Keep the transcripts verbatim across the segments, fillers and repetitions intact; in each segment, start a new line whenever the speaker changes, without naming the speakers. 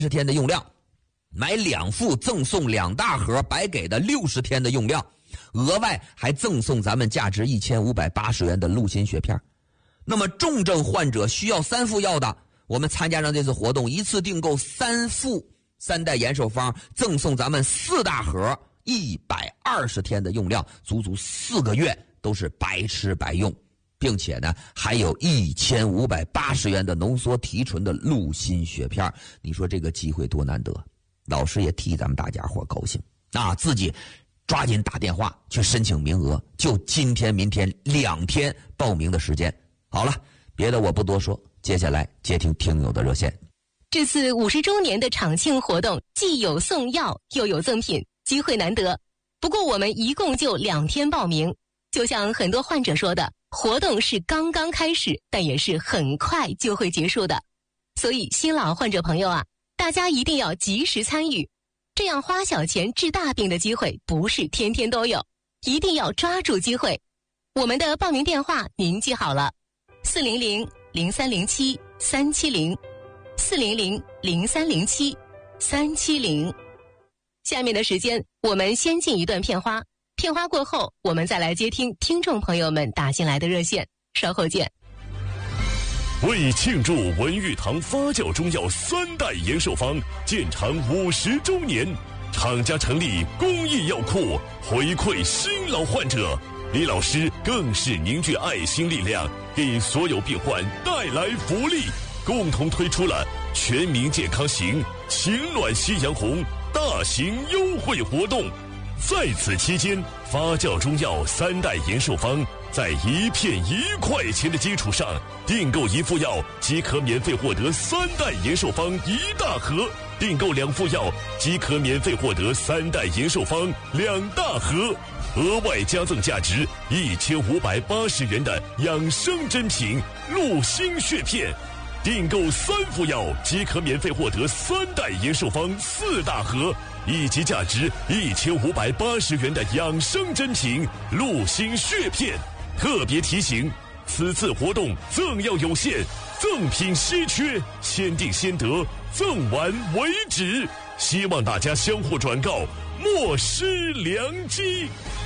十天的用量，买两副赠送两大盒白给的六十天的用量，额外还赠送咱们价值一千五百八十元的鹿心血片。那么重症患者需要三副药的，我们参加上这次活动，一次订购三副三代延寿方，赠送咱们四大盒一百二十天的用量，足足四个月都是白吃白用，并且呢还有一千五百八十元的浓缩提纯的鹿心血片。你说这个机会多难得，老师也替咱们大家伙高兴啊！自己抓紧打电话去申请名额，就今天明天两天报名的时间。好了，别的我不多说，接下来接听听友的热线。
这次五十周年的厂庆活动，既有送药又有赠品，机会难得。不过我们一共就两天报名，就像很多患者说的，活动是刚刚开始，但也是很快就会结束的。所以新老患者朋友啊，大家一定要及时参与，这样花小钱治大病的机会不是天天都有，一定要抓住机会。我们的报名电话您记好了，四零零零三零七三七零，四零零零三零七三七零。下面的时间我们先进一段片花，片花过后我们再来接听听众朋友们打进来的热线，稍后见。
为庆祝文玉堂发酵中药三代延寿方建厂五十周年，厂家成立公益药库，回馈新老患者。李老师更是凝聚爱心力量，给所有病患带来福利，共同推出了全民健康行情暖夕阳红大型优惠活动。在此期间，发酵中药三代延寿方在一片一块钱的基础上，订购一副药即可免费获得三代延寿方一大盒，订购两副药即可免费获得三代延寿方两大盒，额外加赠价值一千五百八十元的养生珍品鹿心血片，订购三副药即可免费获得三代延寿方四大盒，以及价值一千五百八十元的养生珍品鹿心血片。特别提醒，此次活动赠药有限，赠品稀缺，先订先得，赠完为止，希望大家相互转告，莫失良机。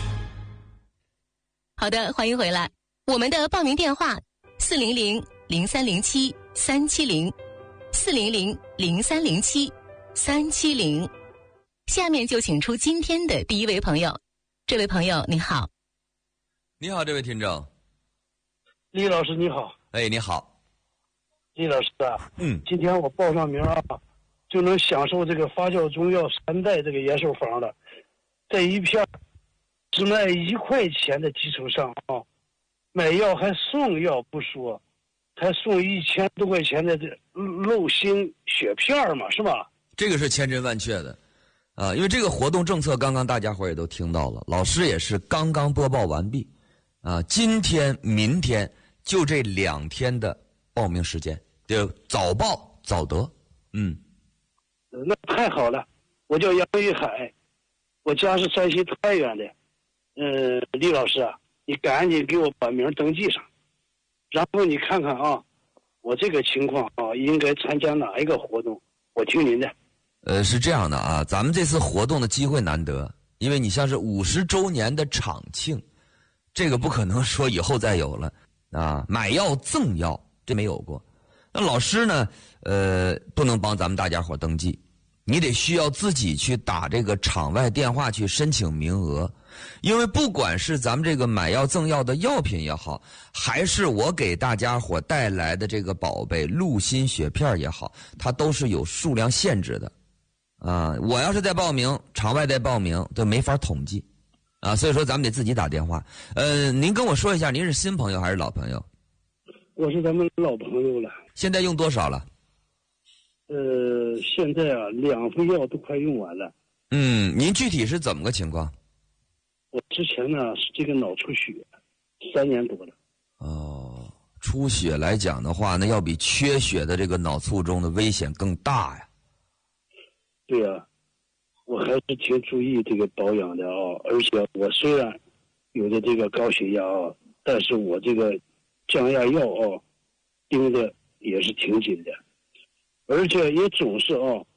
好的，欢迎回来。我们的报名电话四零零零三零七三七零，四零零零三零七三七零。下面就请出今天的第一位朋友。这位朋友你好。
你好，这位听众。
李老师你好。
哎，你好。
李老师啊，
嗯，
今天我报上名啊，就能享受这个发酵中药三代这个延寿方了。这一片只卖一块钱的基础上啊，买药还送药不说，还送一千多块钱的这鹿心血片嘛，是吧？
这个是千真万确的。啊，因为这个活动政策刚刚大家伙也都听到了，老师也是刚刚播报完毕，啊，今天、明天就这两天的报名时间，就早报早得，嗯，
那太好了。我叫杨玉海，我家是山西太原的，呃，李老师啊，你赶紧给我把名登记上，然后你看看啊，我这个情况啊，应该参加哪一个活动？我听您的。
呃，是这样的啊，咱们这次活动的机会难得，因为你像是五十周年的厂庆，这个不可能说以后再有了啊。买药赠药这没有过，那老师呢，呃，不能帮咱们大家伙登记，你得需要自己去打这个场外电话去申请名额，因为不管是咱们这个买药赠药的药品也好，还是我给大家伙带来的这个宝贝鹿心血片也好，它都是有数量限制的。啊，我要是在报名，场外在报名都没法统计，啊，所以说咱们得自己打电话。呃，您跟我说一下，您是新朋友还是老朋友？
我是咱们老朋友了。
现在用多少了？
呃，现在啊，两副药都快用完了。
嗯，您具体是怎么个情况？
我之前呢是这个脑出血，三年多了。
哦，出血来讲的话，那要比缺血的这个脑卒中的危险更大呀。
对呀、啊，我还是挺注意这个保养的啊，而且我虽然有的这个高血压啊，但是我这个降压药啊盯的也是挺紧的，而且也总是啊